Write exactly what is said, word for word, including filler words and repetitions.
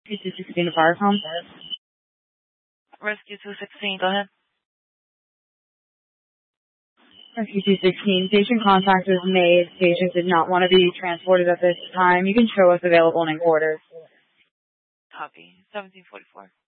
Rescue two sixteen to Firestone. Rescue two sixteen, go ahead. Rescue two sixteen, patient contact was made. Patient did not want to be transported at this time. You can show us available in quarters. Copy. seventeen forty-four.